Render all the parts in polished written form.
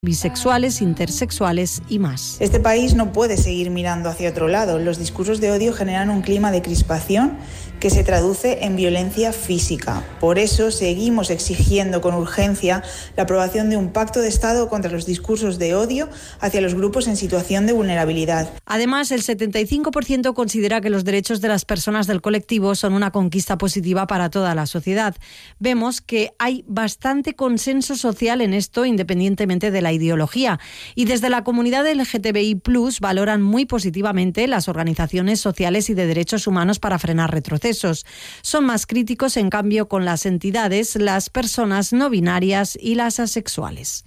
bisexuales, intersexuales y más. Este país no puede seguir mirando hacia otro lado. Los discursos de odio generan un clima de crispación que se traduce en violencia física. Por eso seguimos exigiendo con urgencia la aprobación de un pacto de Estado contra los discursos de odio hacia los grupos en situación de vulnerabilidad. Además, el 75% considera que los derechos de las personas del colectivo son una conquista positiva para toda la sociedad. Vemos que hay bastante consenso social en esto, independientemente de la ideología. Y desde la comunidad LGTBI+, valoran muy positivamente las organizaciones sociales y de derechos humanos para frenar retrocesos. Son más críticos, en cambio, con las entidades, las personas no binarias y las asexuales.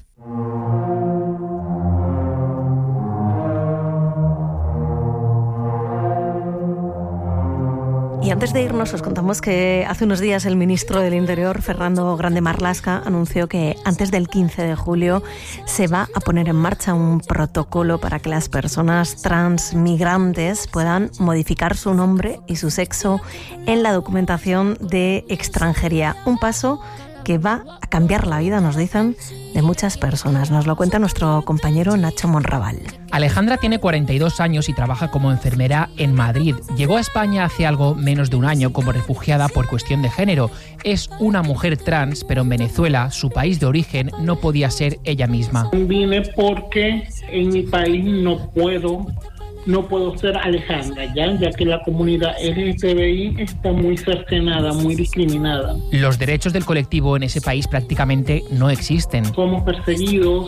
Y antes de irnos, os contamos que hace unos días el ministro del Interior, Fernando Grande Marlaska, anunció que antes del 15 de julio se va a poner en marcha un protocolo para que las personas transmigrantes puedan modificar su nombre y su sexo en la documentación de extranjería. Un paso que va a cambiar la vida, nos dicen, de muchas personas. Nos lo cuenta nuestro compañero Nacho Monraval. Alejandra tiene 42 años y trabaja como enfermera en Madrid. Llegó a España hace algo menos de un año como refugiada por cuestión de género. Es una mujer trans, pero en Venezuela, su país de origen, no podía ser ella misma. Vine porque en mi país no puedo ser Alejandra, ya que la comunidad LGTBI está muy cercenada, muy discriminada. Los derechos del colectivo en ese país prácticamente no existen. Somos perseguidos,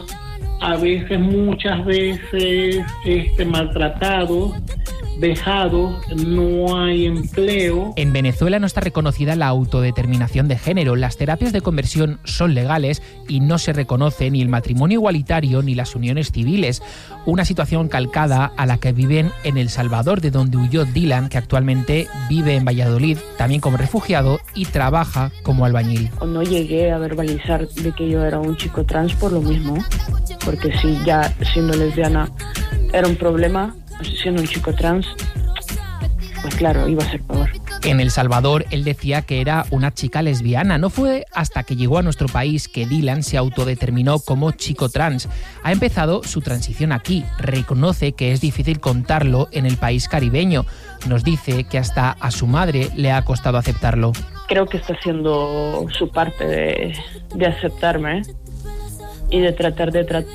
muchas veces maltratados, dejados, no hay empleo. En Venezuela no está reconocida la autodeterminación de género. Las terapias de conversión son legales y no se reconoce ni el matrimonio igualitario ni las uniones civiles. Una situación calcada a la que viven en El Salvador, de donde huyó Dylan, que actualmente vive en Valladolid, también como refugiado, y trabaja como albañil. No llegué a verbalizar de que yo era un chico trans por lo mismo, porque si ya siendo lesbiana era un problema, siendo un chico trans, pues claro, iba a ser peor. En El Salvador, él decía que era una chica lesbiana. No fue hasta que llegó a nuestro país que Dylan se autodeterminó como chico trans. Ha empezado su transición aquí. Reconoce que es difícil contarlo en el país caribeño. Nos dice que hasta a su madre le ha costado aceptarlo. Creo que está haciendo su parte de aceptarme y de tratar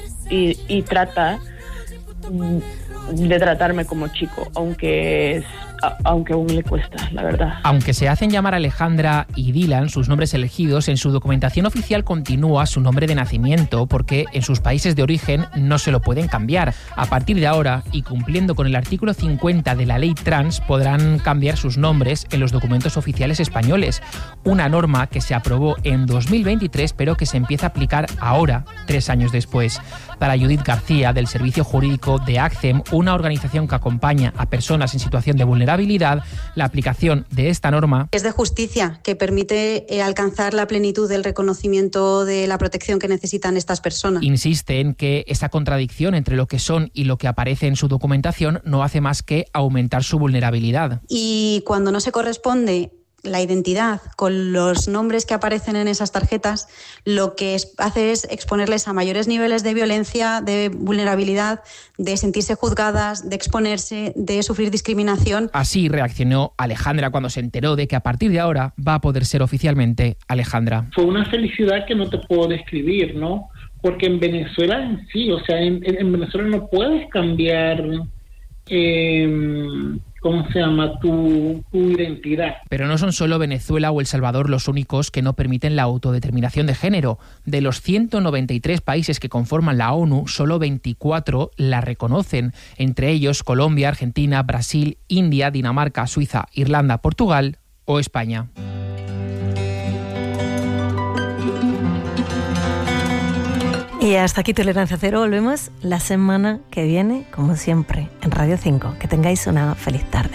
de tratarme como chico, aunque aún le cuesta, la verdad. Aunque se hacen llamar Alejandra y Dylan, sus nombres elegidos, en su documentación oficial continúa su nombre de nacimiento, porque en sus países de origen no se lo pueden cambiar. A partir de ahora, y cumpliendo con el artículo 50 de la ley trans, podrán cambiar sus nombres en los documentos oficiales españoles. Una norma que se aprobó en 2023, pero que se empieza a aplicar ahora, 3 años después. Para Judith García, del Servicio Jurídico de ACCEM, una organización que acompaña a personas en situación de vulnerabilidad, la aplicación de esta norma es de justicia, que permite alcanzar la plenitud del reconocimiento de la protección que necesitan estas personas. Insiste en que esa contradicción entre lo que son y lo que aparece en su documentación no hace más que aumentar su vulnerabilidad. Y cuando no se corresponde la identidad con los nombres que aparecen en esas tarjetas, lo que hace es exponerles a mayores niveles de violencia, de vulnerabilidad, de sentirse juzgadas, de exponerse, de sufrir discriminación. Así reaccionó Alejandra cuando se enteró de que a partir de ahora va a poder ser oficialmente Alejandra. Fue una felicidad que no te puedo describir, ¿no? Porque en Venezuela en sí, en Venezuela no puedes cambiar tu identidad. Pero no son solo Venezuela o El Salvador los únicos que no permiten la autodeterminación de género. De los 193 países que conforman la ONU, solo 24 la reconocen. Entre ellos Colombia, Argentina, Brasil, India, Dinamarca, Suiza, Irlanda, Portugal o España. Y hasta aquí Tolerancia Cero. Volvemos la semana que viene, como siempre, en Radio 5. Que tengáis una feliz tarde.